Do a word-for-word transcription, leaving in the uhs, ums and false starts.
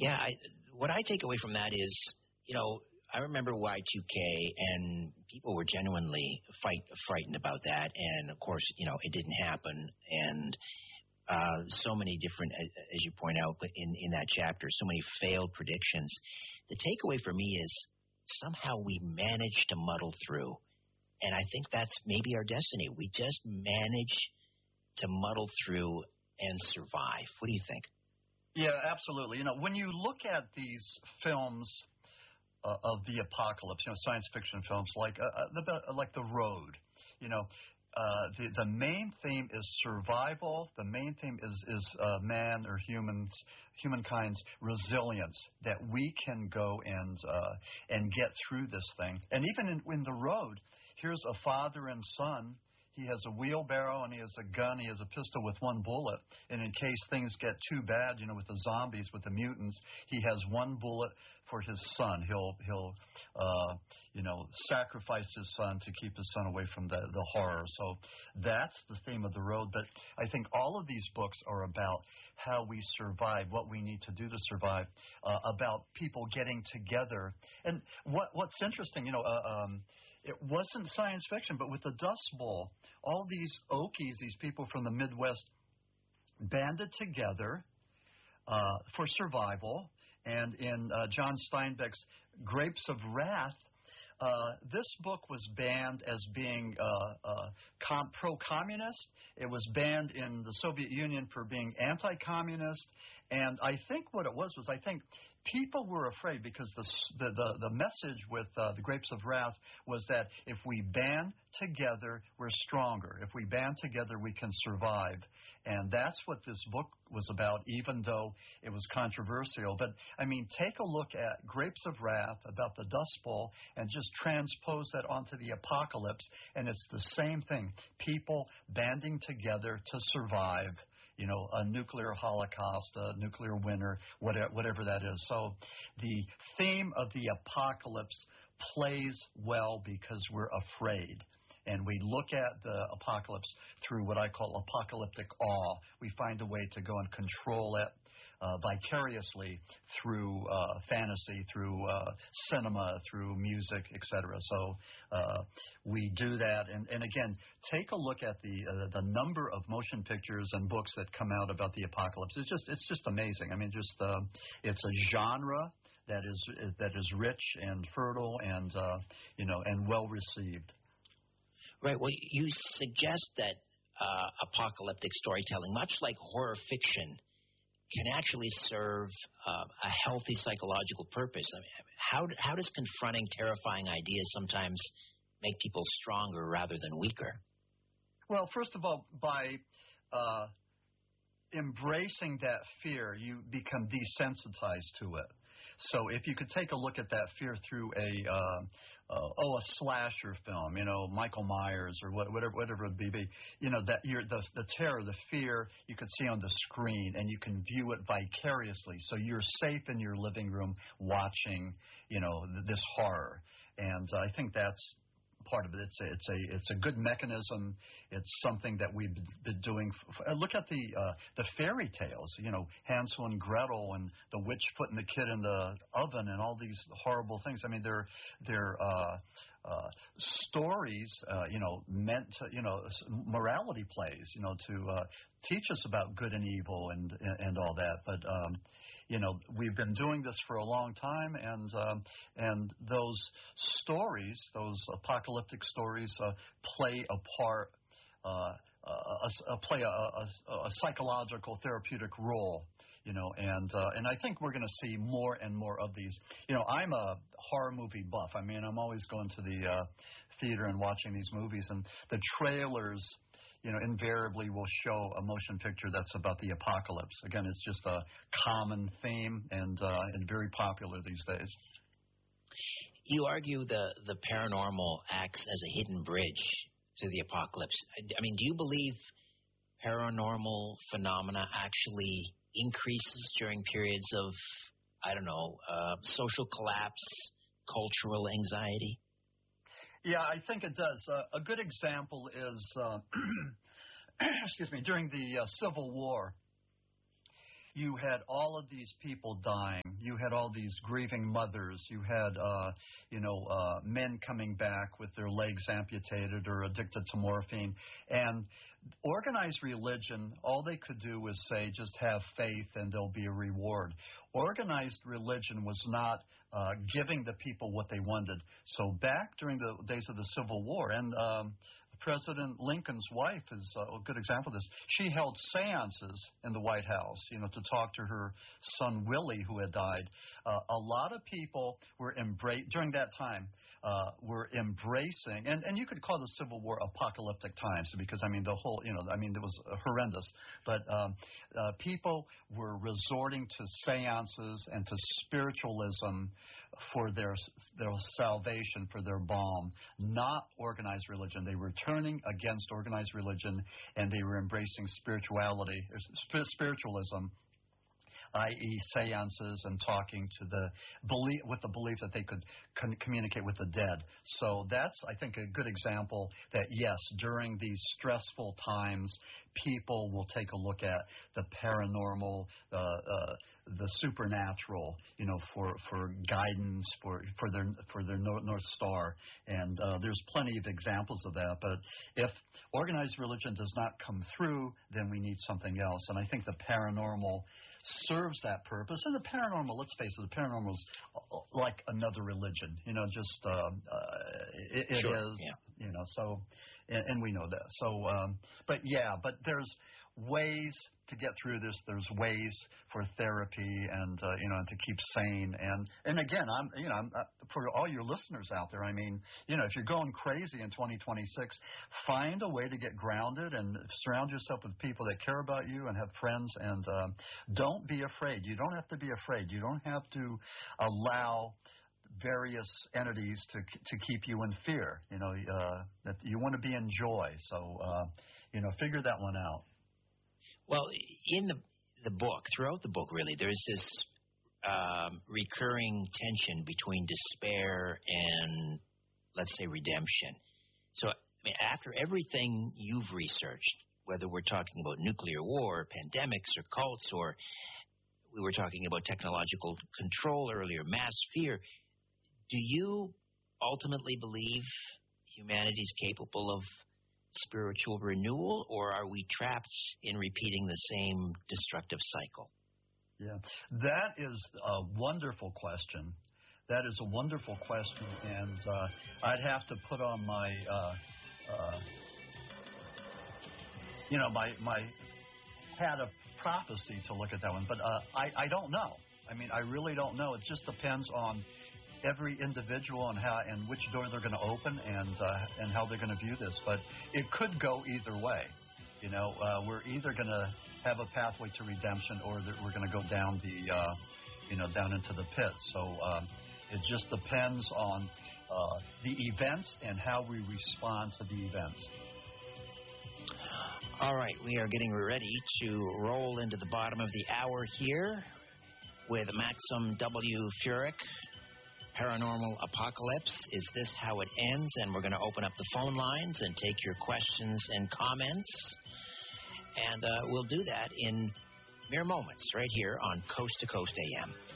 Yeah, I, what I take away from that is, you know, I remember Y two K, and people were genuinely fight, frightened about that. And, of course, you know, it didn't happen. And uh, so many different, as you point out in, in that chapter, so many failed predictions. The takeaway for me is somehow we managed to muddle through. And I think that's maybe our destiny. We just manage to muddle through and survive. What do you think? Yeah, absolutely. You know, when you look at these films uh, of the apocalypse, you know, science fiction films like uh, the like The Road, you know, uh, the the main theme is survival. The main theme is is uh, man or humans, humankind's resilience, that we can go and uh, and get through this thing. And even in, in The Road, here's a father and son. He has a wheelbarrow and he has a gun. He has a pistol with one bullet. And in case things get too bad, you know, with the zombies, with the mutants, he has one bullet for his son. He'll, he'll, uh, you know, sacrifice his son to keep his son away from the, the horror. So that's the theme of The Road. But I think all of these books are about how we survive, what we need to do to survive, uh, about people getting together. And what, what's interesting, you know, uh, um, it wasn't science fiction, but with the Dust Bowl, all these Okies, these people from the Midwest, banded together uh, for survival. And in uh, John Steinbeck's Grapes of Wrath, uh, this book was banned as being uh, uh, com- pro-communist. It was banned in the Soviet Union for being anti-communist. And I think what it was was I think people were afraid because the the, the, the message with uh, the Grapes of Wrath was that if we band together, we're stronger. If we band together, we can survive. And that's what this book was about, even though it was controversial. But, I mean, take a look at Grapes of Wrath about the Dust Bowl and just transpose that onto the apocalypse, and it's the same thing. People banding together to survive. You know, a nuclear holocaust, a nuclear winter, whatever, whatever that is. So the theme of the apocalypse plays well because we're afraid. And we look at the apocalypse through what I call apocalyptic awe. We find a way to go and control it uh, vicariously through uh, fantasy, through uh, cinema, through music, et cetera. So uh, we do that. And, and again, take a look at the uh, the number of motion pictures and books that come out about the apocalypse. It's just it's just amazing. I mean, just uh, it's a genre that is that is rich and fertile and uh, you know and well received. Right. Well, you suggest that uh, apocalyptic storytelling, much like horror fiction, can actually serve uh, a healthy psychological purpose. I mean, how how does confronting terrifying ideas sometimes make people stronger rather than weaker? Well, first of all, by uh, embracing that fear, you become desensitized to it. So if you could take a look at that fear through a uh, uh, oh a slasher film, you know, Michael Myers or what, whatever whatever it be, you know, that you're the the terror, the fear you could see on the screen, and you can view it vicariously. So you're safe in your living room watching, you know, this horror, and I think that's part of it. It's a, it's a it's a good mechanism. It's something that we've been doing. Uh, look at the uh, the fairy tales. You know, Hansel and Gretel and the witch putting the kid in the oven and all these horrible things. I mean, they're they're uh, uh, stories. Uh, you know, meant to, you know morality plays. You know, to uh, teach us about good and evil and and all that. But um, you know, we've been doing this for a long time, and um, and those stories, those apocalyptic Apocalyptic stories uh, play a part, uh, uh, a, a play a, a, a psychological therapeutic role, you know, and uh, and I think we're going to see more and more of these. You know, I'm a horror movie buff. I mean, I'm always going to the uh, theater and watching these movies, and the trailers, you know, invariably will show a motion picture that's about the apocalypse. Again, it's just a common theme and uh, and very popular these days. You argue the, the paranormal acts as a hidden bridge to the apocalypse. I mean, do you believe paranormal phenomena actually increases during periods of, I don't know, uh, social collapse, cultural anxiety? Yeah, I think it does. Uh, a good example is, uh, excuse me, during the uh, Civil War. you had all of these people dying. You had all these grieving mothers. You had, uh, you know, uh, men coming back with their legs amputated or addicted to morphine. And organized religion, all they could do was say, just have faith and there'll be a reward. Organized religion was not uh, giving the people what they wanted. So back during the days of the Civil War, and um, President Lincoln's wife is a good example of this. She held seances in the White House, you know, to talk to her son Willie, who had died. Uh, a lot of people were embraced during that time. Uh, were embracing, and, and you could call the Civil War apocalyptic times because, I mean, the whole, you know, I mean, it was horrendous. But um, uh, people were resorting to seances and to spiritualism for their their salvation, for their balm, not organized religion. They were turning against organized religion, and they were embracing spirituality, spiritualism, that is seances and talking to the belief, with the belief that they could con- communicate with the dead. So that's, I think, a good example that, yes, during these stressful times, people will take a look at the paranormal, uh, uh, the supernatural, you know, for, for guidance, for for their for their North Star. And uh, there's plenty of examples of that. But if organized religion does not come through, then we need something else. And I think the paranormal serves that purpose. And the paranormal, let's face it, the paranormal is like another religion, you know, just uh, uh, it, it sure, is, yeah. you know, so, and, and we know that. So, um, but yeah, but there's ways to get through this. There's ways for therapy and, uh, you know, and to keep sane. And, and again, I'm, you know, I'm, uh, for all your listeners out there, I mean, you know, if you're going crazy in twenty twenty-six, find a way to get grounded and surround yourself with people that care about you and have friends. And um, don't be afraid. You don't have to be afraid. You don't have to allow various entities to to keep you in fear. You know, uh, that you want to be in joy. So, uh, you know, figure that one out. Well, in the the book, throughout the book, really, there's this um, recurring tension between despair and, let's say, redemption. So, I mean, after everything you've researched, whether we're talking about nuclear war, pandemics, or cults, or we were talking about technological control earlier, mass fear, do you ultimately believe humanity is capable of spiritual renewal, or are we trapped in repeating the same destructive cycle? Yeah, that is a wonderful question. That is a wonderful question, and uh, I'd have to put on my, uh, uh, you know, my my hat of prophecy to look at that one. But uh, I I don't know. I mean, I really don't know. It just depends on every individual and how and which door they're going to open and uh, and how they're going to view this. But it could go either way. You know, uh, we're either going to have a pathway to redemption, or that we're going to go down the, uh, you know, down into the pit. So um, it just depends on uh, the events and how we respond to the events. All right, we are getting ready to roll into the bottom of the hour here with Maxim W. Furyk. Paranormal Apocalypse. Is this how it ends? And we're going to open up the phone lines and take your questions and comments. And uh, we'll do that in mere moments right here on Coast to Coast A M.